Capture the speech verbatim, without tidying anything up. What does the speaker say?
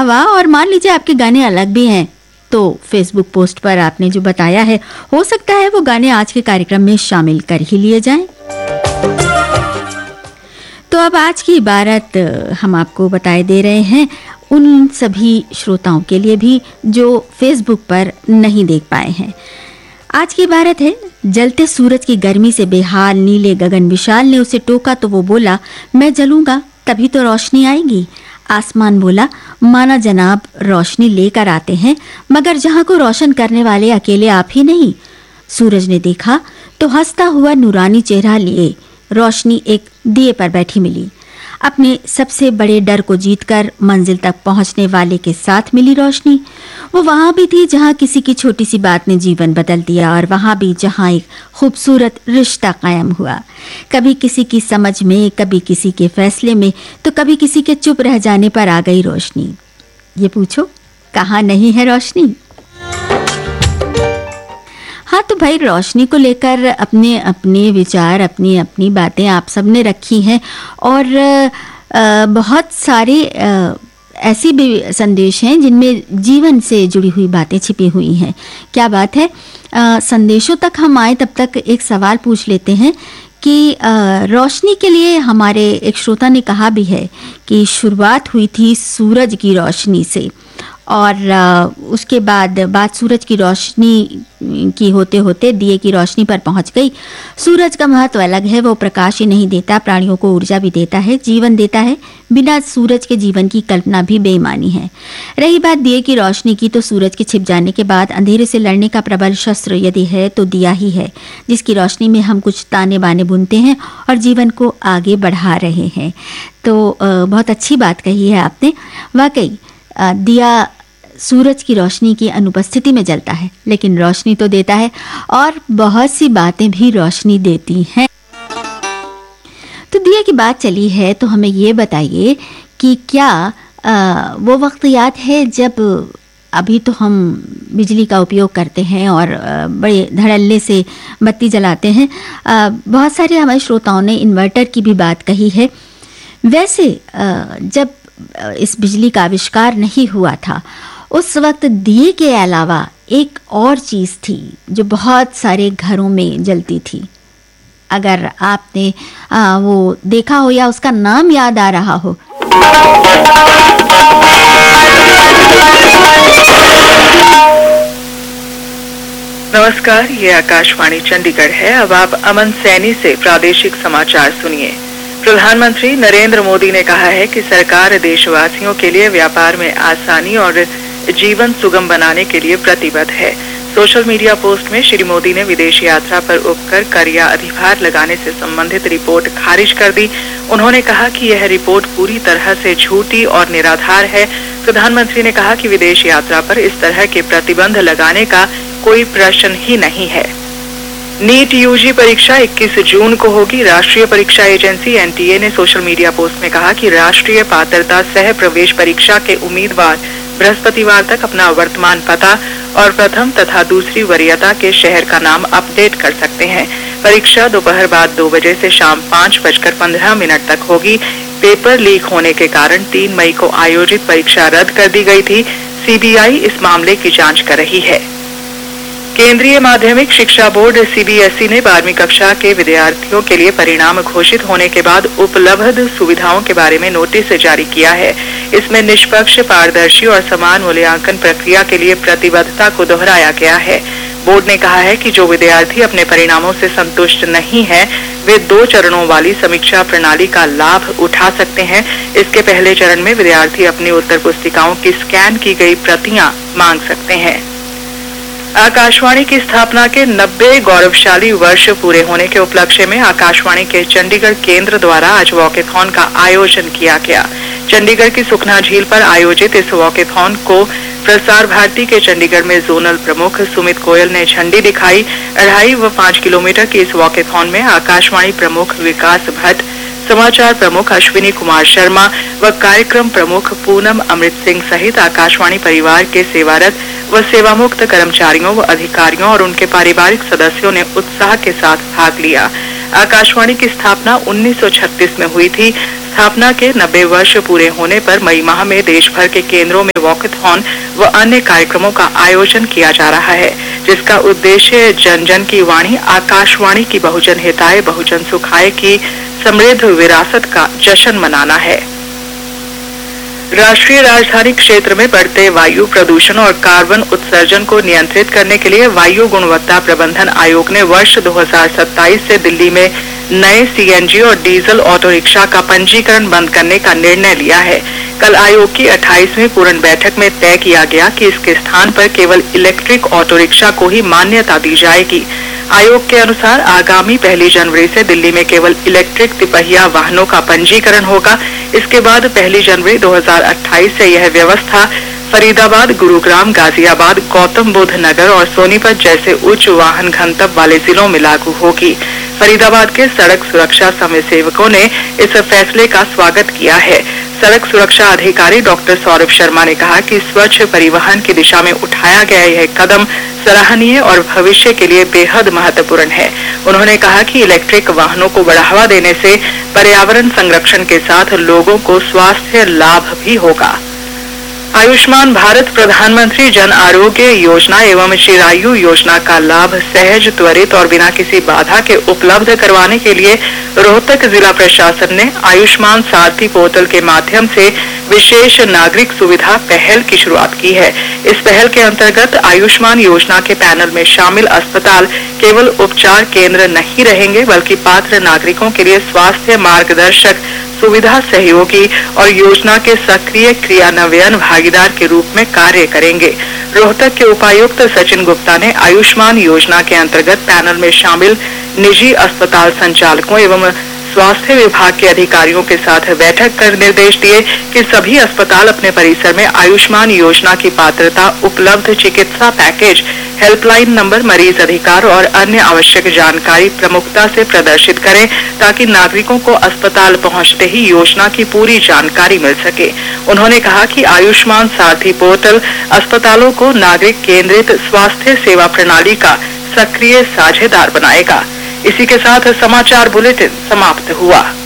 वाह। और मान लीजिए आपके गाने अलग भी हैं, तो फेसबुक पोस्ट पर आपने जो बताया है, हो सकता है वो गाने आज के कार्यक्रम में शामिल कर ही लिए जाएं। तो अब आज की इबारत हम आपको बताए दे रहे हैं उन सभी श्रोताओं के लिए भी जो फेसबुक पर नहीं देख पाए हैं। आज की इबारत है, जलते सूरज की गर्मी से बेहाल नीले गगन विशाल ने उसे टोका तो वो बोला, मैं जलूंगा तभी तो रोशनी आएगी। आसमान बोला, माना जनाब रोशनी लेकर आते हैं, मगर जहां को रोशन करने वाले अकेले आप ही नहीं। सूरज ने देखा तो हंसता हुआ नूरानी चेहरा लिए रोशनी एक दिए पर बैठी मिली। अपने सबसे बड़े डर को जीतकर मंजिल तक पहुंचने वाले के साथ मिली रोशनी। वो वहां भी थी जहां किसी की छोटी सी बात ने जीवन बदल दिया, और वहां भी जहां एक खूबसूरत रिश्ता कायम हुआ। कभी किसी की समझ में, कभी किसी के फैसले में, तो कभी किसी के चुप रह जाने पर आ गई रोशनी। ये पूछो, कहाँ नहीं है रोशनी? हाँ, तो भाई रोशनी को लेकर अपने अपने विचार, अपनी अपनी बातें आप सबने रखी हैं, और आ, बहुत सारे आ, ऐसी भी संदेश हैं जिनमें जीवन से जुड़ी हुई बातें छिपी हुई हैं। क्या बात है। आ, संदेशों तक हम आए तब तक एक सवाल पूछ लेते हैं कि आ, रोशनी के लिए हमारे एक श्रोता ने कहा भी है कि शुरुआत हुई थी सूरज की रोशनी से, और आ, उसके बाद बात सूरज की रोशनी की होते होते दिए की रोशनी पर पहुंच गई। सूरज का महत्व अलग है, वो प्रकाश ही नहीं देता, प्राणियों को ऊर्जा भी देता है, जीवन देता है। बिना सूरज के जीवन की कल्पना भी बेईमानी है। रही बात दिए की रोशनी की, तो सूरज के छिप जाने के बाद अंधेरे से लड़ने का प्रबल शस्त्र यदि है तो दिया ही है, जिसकी रोशनी में हम कुछ ताने बाने बुनते हैं और जीवन को आगे बढ़ा रहे हैं। तो आ, बहुत अच्छी बात कही है आपने। वाकई दिया सूरज की रोशनी की अनुपस्थिति में जलता है, लेकिन रोशनी तो देता है, और बहुत सी बातें भी रोशनी देती हैं। तो दिया की बात चली है, तो हमें ये बताइए कि क्या आ, वो वक्त याद है जब, अभी तो हम बिजली का उपयोग करते हैं और बड़े धड़ल्ले से बत्ती जलाते हैं। आ, बहुत सारे हमारे श्रोताओं ने इन्वर्टर की भी बात कही है। वैसे आ, जब इस बिजली का आविष्कार नहीं हुआ था, उस वक्त दिए के अलावा एक और चीज थी जो बहुत सारे घरों में जलती थी। अगर आपने आ, वो देखा हो या उसका नाम याद आ रहा हो। नमस्कार, ये आकाशवाणी चंडीगढ़ है। अब आप अमन सैनी से प्रादेशिक समाचार सुनिए। प्रधानमंत्री नरेंद्र मोदी ने कहा है कि सरकार देशवासियों के लिए व्यापार में आसानी और जीवन सुगम बनाने के लिए प्रतिबद्ध है। सोशल मीडिया पोस्ट में श्री मोदी ने विदेश यात्रा पर उपकर कर या अधिभार लगाने से संबंधित रिपोर्ट खारिज कर दी। उन्होंने कहा कि यह रिपोर्ट पूरी तरह से झूठी और निराधार है। प्रधानमंत्री ने कहा कि विदेश यात्रा पर इस तरह के प्रतिबंध लगाने का कोई प्रश्न ही नहीं है। नीट यूजी परीक्षा इक्कीस जून को होगी। राष्ट्रीय परीक्षा एजेंसी एन टी ए ने सोशल मीडिया पोस्ट में कहा कि राष्ट्रीय पात्रता सह प्रवेश परीक्षा के उम्मीदवार बृहस्पतिवार तक अपना वर्तमान पता और प्रथम तथा दूसरी वरीयता के शहर का नाम अपडेट कर सकते हैं। परीक्षा दोपहर बाद दो बजे से शाम पाँच बजकर पंद्रह मिनट तक होगी। पेपर लीक होने के कारण तीन मई को आयोजित परीक्षा रद्द कर दी गई थी। सी बी आई इस मामले की जांच कर रही है। केंद्रीय माध्यमिक शिक्षा board C B S E ने बारहवीं कक्षा के विद्यार्थियों के लिए परिणाम घोषित होने के बाद उपलब्ध सुविधाओं के बारे में नोटिस जारी किया है। इसमें निष्पक्ष, पारदर्शी और समान मूल्यांकन प्रक्रिया के लिए प्रतिबद्धता को दोहराया गया है। बोर्ड ने कहा है कि जो विद्यार्थी अपने परिणामों से संतुष्ट नहीं है, वे दो चरणों वाली समीक्षा प्रणाली का लाभ उठा सकते हैं। इसके पहले चरण में विद्यार्थी अपनी उत्तर पुस्तिकाओं की स्कैन की गई प्रतियां मांग सकते हैं। आकाशवाणी की स्थापना के नब्बे गौरवशाली वर्ष पूरे होने के उपलक्ष्य में आकाशवाणी के चंडीगढ़ केंद्र द्वारा आज वॉकेथॉन का आयोजन किया गया। चंडीगढ़ की सुखना झील पर आयोजित इस वॉकेथॉन को प्रसार भारती के चंडीगढ़ में जोनल प्रमुख सुमित गोयल ने झंडी दिखाई। अढ़ाई व पाँच किलोमीटर की इस वॉकेथॉन में आकाशवाणी प्रमुख विकास भट्ट, समाचार प्रमुख अश्विनी कुमार शर्मा व कार्यक्रम प्रमुख पूनम अमृत सिंह सहित आकाशवाणी परिवार के सेवारत व सेवामुक्त कर्मचारियों व अधिकारियों और उनके पारिवारिक सदस्यों ने उत्साह के साथ भाग लिया। आकाशवाणी की स्थापना उन्नीस सौ छत्तीस में हुई थी। स्थापना के नब्बे वर्ष पूरे होने पर मई माह में देश भर के केंद्रों में वॉकथॉन व अन्य कार्यक्रमों का आयोजन किया जा रहा है, जिसका उद्देश्य जन जन की वाणी आकाशवाणी की बहुजन हिताय बहुजन सुखाय की समृद्ध विरासत का जश्न मनाना है। राष्ट्रीय राजधानी क्षेत्र में बढ़ते वायु प्रदूषण और कार्बन उत्सर्जन को नियंत्रित करने के लिए वायु गुणवत्ता प्रबंधन आयोग ने वर्ष दो हज़ार सत्ताईस से दिल्ली में नए सीएनजी और डीजल ऑटो रिक्शा का पंजीकरण बंद करने का निर्णय लिया है। कल आयोग की अट्ठाईसवीं पूर्ण बैठक में तय किया गया कि इसके स्थान पर केवल इलेक्ट्रिक ऑटो रिक्शा को ही मान्यता दी जाएगी। आयोग के अनुसार आगामी पहली जनवरी से दिल्ली में केवल इलेक्ट्रिक तिपहिया वाहनों का पंजीकरण होगा। इसके बाद पहली जनवरी दो हज़ार अट्ठाईस से यह व्यवस्था फरीदाबाद, गुरुग्राम, गाजियाबाद, गौतम बुद्ध नगर और सोनीपत जैसे उच्च वाहन घनत्व वाले जिलों में लागू होगी। फरीदाबाद के सड़क सुरक्षा स्वयंसेवकों ने इस फैसले का स्वागत किया है। सड़क सुरक्षा अधिकारी डॉक्टर सौरभ शर्मा ने कहा कि स्वच्छ परिवहन की दिशा में उठाया गया यह कदम सराहनीय और भविष्य के लिए बेहद महत्वपूर्ण है। उन्होंने कहा कि इलेक्ट्रिक वाहनों को बढ़ावा देने से पर्यावरण संरक्षण के साथ लोगों को स्वास्थ्य लाभ भी होगा। आयुष्मान भारत प्रधानमंत्री जन आरोग्य योजना एवं चिरायु योजना का लाभ सहज, त्वरित और बिना किसी बाधा के उपलब्ध करवाने के लिए रोहतक जिला प्रशासन ने आयुष्मान सारथी पोर्टल के माध्यम से विशेष नागरिक सुविधा पहल की शुरुआत की है। इस पहल के अंतर्गत आयुष्मान योजना के पैनल में शामिल अस्पताल केवल उपचार केंद्र नहीं रहेंगे, बल्कि पात्र नागरिकों के लिए स्वास्थ्य मार्गदर्शक, सुविधा सहयोगी और योजना के सक्रिय क्रियान्वयन भागीदार के रूप में कार्य करेंगे। रोहतक के उपायुक्त सचिन गुप्ता ने आयुष्मान योजना के अंतर्गत पैनल में शामिल निजी अस्पताल संचालकों एवं स्वास्थ्य विभाग के अधिकारियों के साथ बैठक कर निर्देश दिए कि सभी अस्पताल अपने परिसर में आयुष्मान योजना की पात्रता, उपलब्ध चिकित्सा पैकेज, हेल्पलाइन नंबर, मरीज अधिकार और अन्य आवश्यक जानकारी प्रमुखता से प्रदर्शित करें, ताकि नागरिकों को अस्पताल पहुंचते ही योजना की पूरी जानकारी मिल सके। उन्होंने कहा कि आयुष्मान सारथी पोर्टल अस्पतालों को नागरिक केंद्रित स्वास्थ्य सेवा प्रणाली का सक्रिय साझेदार बनाएगा। इसी के साथ समाचार बुलेटिन समाप्त हुआ।